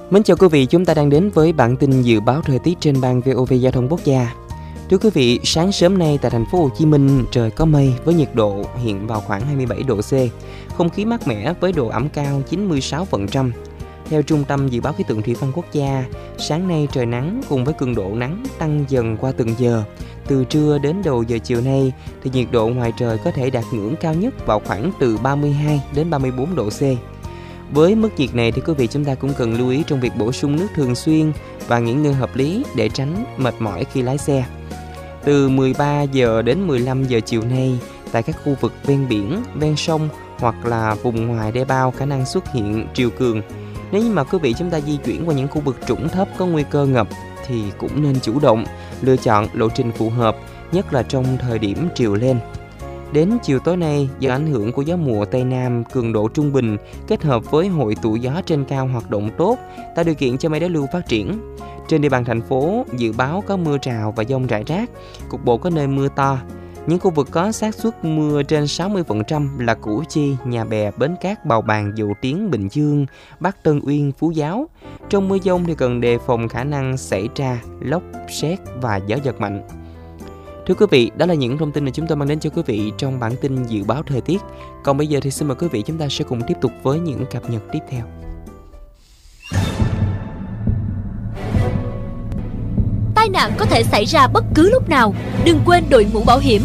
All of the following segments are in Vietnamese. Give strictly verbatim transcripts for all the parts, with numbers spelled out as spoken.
Mến chào quý vị, chúng ta đang đến với bản tin dự báo thời tiết trên ban vê o vê Giao thông Quốc gia. Thưa quý vị, sáng sớm nay tại thành phố Hồ Chí Minh trời có mây với nhiệt độ hiện vào khoảng hai mươi bảy độ C, không khí mát mẻ với độ ẩm cao chín mươi sáu phần trăm. Theo Trung tâm Dự báo Khí tượng Thủy văn Quốc gia, sáng nay trời nắng cùng với cường độ nắng tăng dần qua từng giờ. Từ trưa đến đầu giờ chiều nay thì nhiệt độ ngoài trời có thể đạt ngưỡng cao nhất vào khoảng từ ba mươi hai đến ba mươi bốn độ C. Với mức nhiệt này thì quý vị chúng ta cũng cần lưu ý trong việc bổ sung nước thường xuyên và nghỉ ngơi hợp lý để tránh mệt mỏi khi lái xe. Từ mười ba giờ đến mười lăm giờ chiều nay, tại các khu vực ven biển, ven sông hoặc là vùng ngoài đê bao khả năng xuất hiện triều cường. Nếu như mà quý vị chúng ta di chuyển qua những khu vực trũng thấp có nguy cơ ngập thì cũng nên chủ động lựa chọn lộ trình phù hợp, nhất là trong thời điểm triều lên. Đến chiều tối nay, do ảnh hưởng của gió mùa Tây Nam cường độ trung bình kết hợp với hội tụ gió trên cao hoạt động tốt, tạo điều kiện cho mây đối lưu phát triển. Trên địa bàn thành phố, dự báo có mưa rào và dông rải rác, cục bộ có nơi mưa to. Những khu vực có xác suất mưa trên sáu mươi phần trăm là Củ Chi, Nhà Bè, Bến Cát, Bào Bàng, Dầu Tiếng, Bình Dương, Bắc Tân Uyên, Phú Giáo. Trong mưa dông thì cần đề phòng khả năng xảy ra lốc, sét và gió giật mạnh. Thưa quý vị, đó là những thông tin mà chúng tôi mang đến cho quý vị trong bản tin dự báo thời tiết. Còn bây giờ thì xin mời quý vị chúng ta sẽ cùng tiếp tục với những cập nhật tiếp theo. Tai nạn có thể xảy ra bất cứ lúc nào, đừng quên đội mũ bảo hiểm.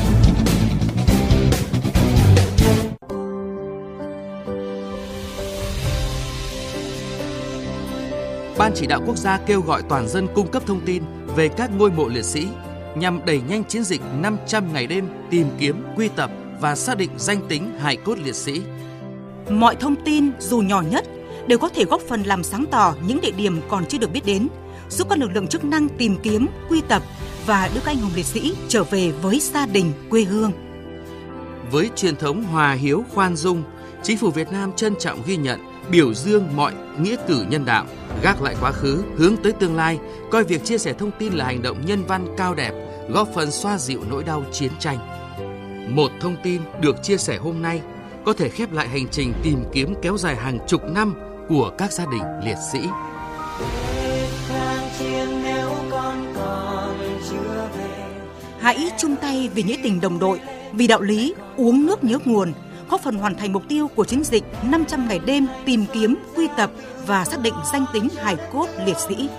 Ban Chỉ đạo Quốc gia kêu gọi toàn dân cung cấp thông tin về các ngôi mộ liệt sĩ nhằm đẩy nhanh chiến dịch năm trăm ngày đêm tìm kiếm, quy tập và xác định danh tính hài cốt liệt sĩ. Mọi thông tin dù nhỏ nhất đều có thể góp phần làm sáng tỏ những địa điểm còn chưa được biết đến, giúp các lực lượng chức năng tìm kiếm, quy tập và đưa các anh hùng liệt sĩ trở về với gia đình, quê hương. Với truyền thống hòa hiếu khoan dung, Chính phủ Việt Nam trân trọng ghi nhận, biểu dương mọi nghĩa cử nhân đạo, gác lại quá khứ, hướng tới tương lai, coi việc chia sẻ thông tin là hành động nhân văn cao đẹp, góp phần xoa dịu nỗi đau chiến tranh. Một thông tin được chia sẻ hôm nay có thể khép lại hành trình tìm kiếm kéo dài hàng chục năm của các gia đình liệt sĩ. Hãy chung tay vì nghĩa tình đồng đội, vì đạo lý uống nước nhớ nguồn, góp phần hoàn thành mục tiêu của chiến dịch năm trăm ngày đêm tìm kiếm, quy tập và xác định danh tính hài cốt liệt sĩ.